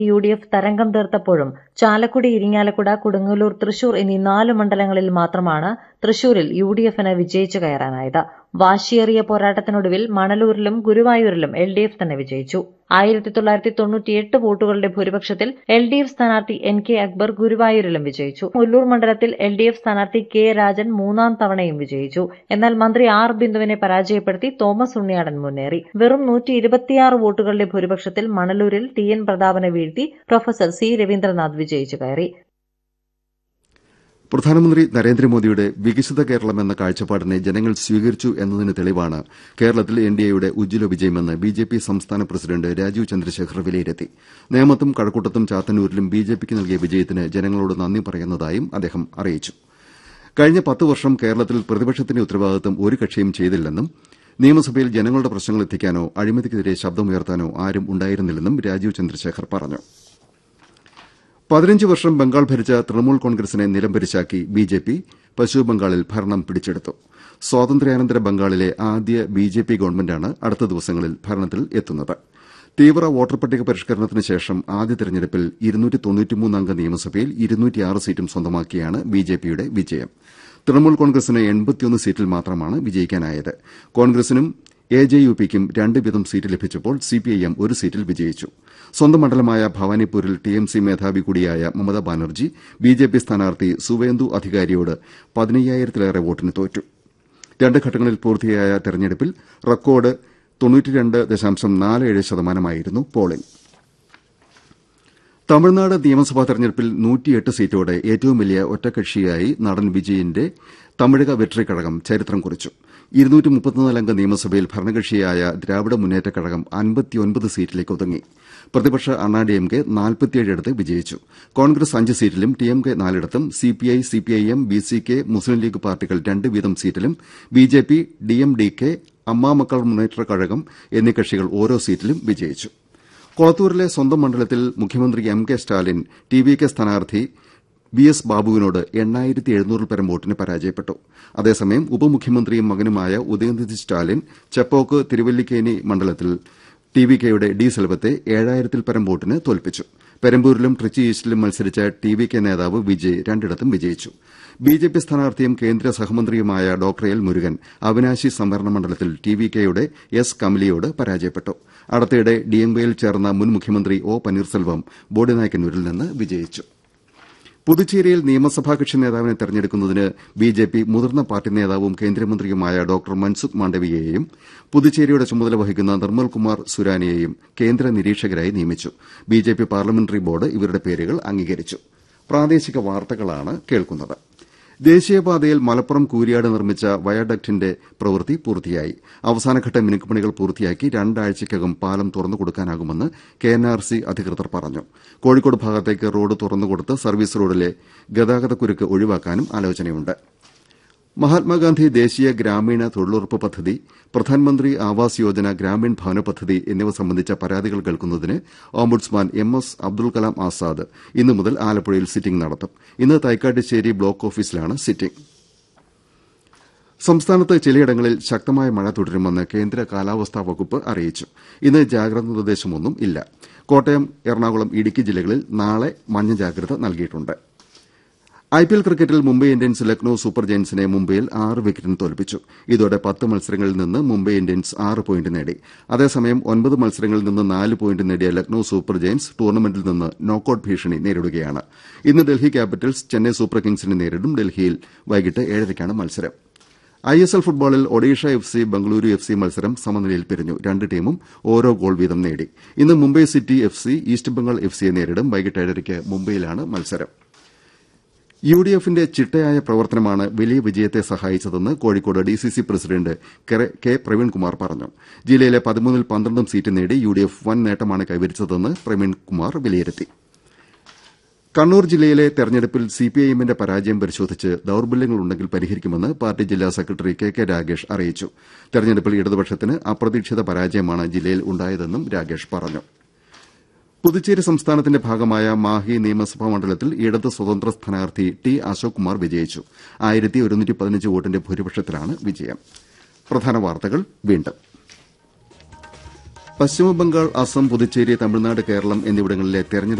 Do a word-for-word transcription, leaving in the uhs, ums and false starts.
U D F തരംഗം തീർത്തപ്പോഴും ചാലക്കുടി, ഇരിങ്ങാലക്കുട, കൊടുങ്ങല്ലൂർ, തൃശൂർ എന്നീ നാല് മണ്ഡലങ്ങളിൽ മാത്രമാണ് തൃശൂരിൽ യു ഡി എഫിന് വിജയിച്ചു കയറാനായത്. വാശിയേറിയ പോരാട്ടത്തിനൊടുവിൽ മണലൂരിലും ഗുരുവായൂരിലും എൽ ഡി എഫ് തന്നെ വിജയിച്ചു. ആയിരത്തി തൊള്ളായിരത്തി തൊണ്ണൂറ്റിയെട്ട് വോട്ടുകളുടെ ഭൂരിപക്ഷത്തിൽ എൽ ഡി എഫ് സ്ഥാനാർത്ഥി എൻ കെ അക്ബർ ഗുരുവായൂരിലും വിജയിച്ചു. മുല്ലൂർ മണ്ഡലത്തിൽ എൽ ഡി എഫ് സ്ഥാനാർത്ഥി കെ രാജൻ മൂന്നാം തവണയും വിജയിച്ചു. എന്നാൽ മന്ത്രി ആർ ബിന്ദുവിനെ പരാജയപ്പെടുത്തി തോമസ് ഉണ്ണിയാടൻ മുന്നേറി. വെറും നൂറ്റി ഇരുപത്തിയാറ് വോട്ടുകളുടെ ഭൂരിപക്ഷത്തിൽ മണലൂരിൽ ടി എൻ പ്രതാപനെ വീഴ്ത്തി പ്രൊഫസർ സി രവീന്ദ്രനാഥ് വിജയിച്ചു കയറി. പ്രധാനമന്ത്രി നരേന്ദ്രമോദിയുടെ വികസിത കേരളം എന്ന കാഴ്ചപ്പാടിനെ ജനങ്ങൾ സ്വീകരിച്ചു എന്നതിന് തെളിവാണ് കേരളത്തിൽ എൻ ഡി എയുടെ ഉജ്ജ്വല വിജയമെന്ന് ബി ജെ പി സംസ്ഥാന പ്രസിഡന്റ് രാജീവ് ചന്ദ്രശേഖർ വിലയിരുത്തി. നേമത്തും കഴക്കൂട്ടത്തും ചാത്തന്നൂരിലും ബി ജെ പിക്ക് നൽകിയ വിജയത്തിന് ജനങ്ങളോട് നന്ദി പറയുന്നതായും അദ്ദേഹം അറിയിച്ചു. കഴിഞ്ഞ പത്ത് വർഷം കേരളത്തിൽ പ്രതിപക്ഷത്തിന്റെ ഉത്തരവാദിത്വം ഒരു കക്ഷിയും ചെയ്തില്ലെന്നും നിയമസഭയിൽ ജനങ്ങളുടെ പ്രശ്നങ്ങൾ എത്തിക്കാനോ അഴിമതിക്കെതിരെ ശബ്ദമുയർത്താനോ ആരും ഉണ്ടായിരുന്നില്ലെന്നും രാജീവ് ചന്ദ്രശേഖർ പറഞ്ഞു. പതിനഞ്ച് വർഷം ബംഗാൾ ഭരിച്ച തൃണമൂൽ കോൺഗ്രസിനെ നിലംപരിശാക്കി ബി ജെ പി പശ്ചിമബംഗാളിൽ ഭരണം പിടിച്ചെടുത്തു. സ്വാതന്ത്ര്യാനന്തര ബംഗാളിലെ ആദ്യ ബി ജെ പി ഗവൺമെന്റാണ് അടുത്ത ദിവസങ്ങളിൽ ഭരണത്തിൽ എത്തുന്നത്. തീവ്ര വോട്ടർ പട്ടിക പരിഷ്കരണത്തിന് ശേഷം ആദ്യ തെരഞ്ഞെടുപ്പിൽ ഇരുന്നൂറ്റി തൊണ്ണൂറ്റിമൂന്ന് അംഗ നിയമസഭയിൽ ഇരുന്നൂറ്റിയാറ് സീറ്റും സ്വന്തമാക്കിയാണ് ബി ജെ പിയുടെ വിജയം. തൃണമൂൽ കോൺഗ്രസിന് എൺപത്തിയൊന്ന് സീറ്റിൽ മാത്രമാണ് വിജയിക്കാനായത്. കോൺഗ്രസിനും എ ജെ യു പിക്കും രണ്ട് വീതം സീറ്റ് ലഭിച്ചപ്പോൾ സിപിഐഎം ഒരു സീറ്റിൽ വിജയിച്ചു. സ്വന്തം മണ്ഡലമായ ഭവാനിപ്പൂരിൽ ടി എം സി മേധാവി കൂടിയായ Mamata Banerjee B J P സ്ഥാനാർത്ഥി സുവേന്ദു അധികാരിയോട് പതിനയ്യായിരത്തിലേറെ വോട്ടിന് തോറ്റു. രണ്ട് ഘട്ടങ്ങളിൽ പൂർത്തിയായ തെരഞ്ഞെടുപ്പിൽ റെക്കോർഡ് തൊണ്ണൂറ്റിരണ്ട് ദശാംശം നാല് ഏഴ് ശതമാനമായിരുന്നു പോളിംഗ്. തമിഴ്നാട് നിയമസഭാ തെരഞ്ഞെടുപ്പിൽ നൂറ്റിയെട്ട് സീറ്റോടെ ഏറ്റവും വലിയ ഒറ്റക്കക്ഷിയായി നടൻ വിജയന്റെ തമിഴക വെട്രി കഴകം ചരിത്രം കുറിച്ചു. ഇരുന്നൂറ്റി മുപ്പത്തിനാല് അംഗ നിയമസഭയിൽ ഭരണകക്ഷിയായ ദ്രാവിഡ മുന്നേറ്റ കഴകം അൻപത്തിയൊൻപത് സീറ്റിലേക്ക് ഒതുങ്ങി. പ്രതിപക്ഷ അണ്ണാ ഡി എം കെ നാൽപ്പത്തിയേഴിടത്ത് വിജയിച്ചു. കോൺഗ്രസ് അഞ്ച് സീറ്റിലും T M K നാലിടത്തും CPI, CPIM, B C K, മുസ്ലിം ലീഗ് പാർട്ടികൾ രണ്ട് വീതം സീറ്റിലും B J P, D M D K, അമ്മാ മക്കൾ മുന്നേറ്റ കഴകം എന്നീ കക്ഷികൾ ഓരോ സീറ്റിലും വിജയിച്ചു. കൊളത്തൂരിലെ സ്വന്തം മണ്ഡലത്തിൽ മുഖ്യമന്ത്രി M K Stalin T V K സ്ഥാനാർത്ഥി ബി എസ് ബാബുവിനോട് എണ്ണായിരത്തി എഴുന്നൂറിൽ പരം വോട്ടിന് പരാജയപ്പെട്ടു. അതേസമയം ഉപമുഖ്യമന്ത്രിയും മകനുമായ ഉദയനിധി സ്റ്റാലിൻ ചെപ്പോക്ക് തിരുവല്ലിക്കേനി മണ്ഡലത്തിൽ ടി വി കെയുടെ ഡി സെൽവത്തെ ഏഴായിരത്തിൽ പരം വോട്ടിന് തോൽപ്പിച്ചു. പെരമ്പൂരിലും ട്രിച്ചി ഈസ്റ്റിലും മത്സരിച്ച ടി വി കെ നേതാവ് വിജയ് രണ്ടിടത്തും വിജയിച്ചു. ബി ജെ പി സ്ഥാനാർത്ഥിയും കേന്ദ്ര സഹമന്ത്രിയുമായ ഡോക്ടർ എൽ മുരുകൻ അവിനാശി സംവരണ മണ്ഡലത്തിൽ ടി വി കെയുടെ എസ് കമലിയോട് പരാജയപ്പെട്ടു. അടുത്തിടെ ഡിഎംകെയിൽ ചേർന്ന മുൻ മുഖ്യമന്ത്രി ഒ പന്നീർസെൽവം ബോഡിനായ്ക്കന്നൂരിൽ നിന്ന് വിജയിച്ചു. പുതുച്ചേരിയിൽ നിയമസഭാ കക്ഷി നേതാവിനെ തെരഞ്ഞെടുക്കുന്നതിന് ബി ജെ പി മുതിർന്ന പാർട്ടി നേതാവും കേന്ദ്രമന്ത്രിയുമായ ഡോക്ടർ മൻസുഖ് മാണ്ഡവ്യയെയും പുതുച്ചേരിയുടെ ചുമതല വഹിക്കുന്ന നിർമ്മൽ കുമാർ സുരാനെയെയും കേന്ദ്ര നിരീക്ഷകരായി നിയമിച്ചു. B J P parliamentary board ഇവരുടെ പേരുകൾ അംഗീകരിച്ചു. പ്രാദേശിക വാർത്തകളാണ് കേൾക്കുന്നത്. ദേശീയപാതയിൽ മലപ്പുറം കൂരിയാട് നിർമ്മിച്ച വയഡക്ടിന്റെ പ്രവൃത്തി പൂർത്തിയായി. അവസാനഘട്ട മിനുക്കുപണികൾ പൂർത്തിയാക്കി രണ്ടാഴ്ചയ്ക്കകം പാലം തുറന്നുകൊടുക്കാനാകുമെന്ന് കെ എൻ ആർ സി അധികൃതർ പറഞ്ഞു. കോഴിക്കോട് ഭാഗത്തേക്ക് റോഡ് തുറന്നുകൊടുത്ത് സർവീസ് റോഡിലെ ഗതാഗതക്കുരുക്ക് ഒഴിവാക്കാനും ആലോചനയുണ്ട്. മഹാത്മാഗാന്ധി ദേശീയ ഗ്രാമീണ തൊഴിലുറപ്പ് പദ്ധതി, പ്രധാൻമന്ത്രി ആവാസ് യോജന ഗ്രാമീൺ ഭവന പദ്ധതി എന്നിവ സംബന്ധിച്ച പരാതികൾ കേൾക്കുന്നതിന് ombudsman M S Abdul Kalam Azad ഇന്നു മുതൽ ആലപ്പുഴയിൽ സിറ്റിംഗ് നടത്തും. ഇന്ന് തൈക്കാട്ടുശ്ശേരി ബ്ലോക്ക് ഓഫീസിലാണ് സിറ്റിംഗ്. സംസ്ഥാനത്ത് ചിലയിടങ്ങളിൽ ശക്തമായ മഴ തുടരുമെന്ന് കേന്ദ്ര കാലാവസ്ഥാ വകുപ്പ് അറിയിച്ചു. ഇന്ന് ജാഗ്രതാ നിർദ്ദേശമൊന്നും ഇല്ല. കോട്ടയം, എറണാകുളം, ഇടുക്കി ജില്ലകളിൽ നാളെ മഞ്ഞ ജാഗ്രത നൽകിയിട്ടുണ്ട്. ഐപിഎൽ ക്രിക്കറ്റിൽ മുംബൈ ഇന്ത്യൻസ് ലക്നൌ സൂപ്പർ ജയന്റ്സിനെ മുംബൈയിൽ ആറ് വിക്കറ്റിന് തോൽപ്പിച്ചു. ഇതോടെ പത്ത് മത്സരങ്ങളിൽ നിന്ന് മുംബൈ ഇന്ത്യൻസ് ആറ് പോയിന്റ് നേടി. അതേസമയം ഒൻപത് മത്സരങ്ങളിൽ നിന്ന് നാല് പോയിന്റ് നേടിയ ലക്നൌ സൂപ്പർ ജയന്റ്സ് ടൂർണമെന്റിൽ നിന്ന് നോക്കൌട്ട് ഭീഷണി നേരിടുകയാണ്. ഇന്ന് ഡൽഹി ക്യാപിറ്റൽസ് ചെന്നൈ സൂപ്പർ കിങ്സിനെ നേരിടും. ഡൽഹിയിൽ വൈകിട്ട് ഏഴരയ്ക്കാണ് മത്സരം. ഐ എസ് എൽ ഫുട്ബോളിൽ Odisha F C Bengaluru F C മത്സരം സമനിലയിൽ പിരിഞ്ഞു. രണ്ട് ടീമും ഓരോ ഗോൾ വീതം നേടി. ഇന്ന് Mumbai city F C east Bengal F സിയെ നേരിടും. വൈകിട്ട് ഏഴരയ്ക്ക് മുംബൈയിലാണ് മത്സരം. യു ഡി എഫിന്റെ ചിട്ടയായ പ്രവർത്തനമാണ് വലിയ വിജയത്തെ സഹായിച്ചതെന്ന് Kozhikode D C C president K Praveenkumar പറഞ്ഞു. ജില്ലയിലെ പതിമൂന്നിൽ പന്ത്രണ്ടും സീറ്റ് നേടി യു ഡി എഫ് വൻ നേട്ടമാണ് കൈവരിച്ചതെന്ന് പ്രവീൺകുമാർ വിലയിരുത്തി. കണ്ണൂർ ജില്ലയിലെ തെരഞ്ഞെടുപ്പിൽ സിപിഐഎമ്മിന്റെ പരാജയം പരിശോധിച്ച് ദൌർബല്യങ്ങളുണ്ടെങ്കിൽ പരിഹരിക്കുമെന്ന് പാർട്ടി ജില്ലാ സെക്രട്ടറി കെ കെ രാഗേഷ് അറിയിച്ചു. തെരഞ്ഞെടുപ്പിൽ ഇടതുപക്ഷത്തിന് അപ്രതീക്ഷിത പരാജയമാണ് ജില്ലയിൽ ഉണ്ടായതെന്നും രാഗേഷ് പറഞ്ഞു. പുതുച്ചേരി സംസ്ഥാനത്തിന്റെ ഭാഗമായ മാഹി നിയമസഭാ മണ്ഡലത്തിൽ ഇടത് സ്വതന്ത്ര സ്ഥാനാർത്ഥി ടി അശോക് കുമാർ വിജയിച്ചു. ആയിരത്തി ഒരുന്നൂറ്റി പതിനഞ്ച് വോട്ടിന്റെ ഭൂരിപക്ഷത്തിലാണ് വിജയം. പ്രധാന വാർത്തകൾ വീണ്ടും. പശ്ചിമബംഗാൾ അസം പുതുച്ചേരി തമിഴ്നാട് കേരളം എന്നിവിടങ്ങളിലെ തെരഞ്ഞെടുപ്പ്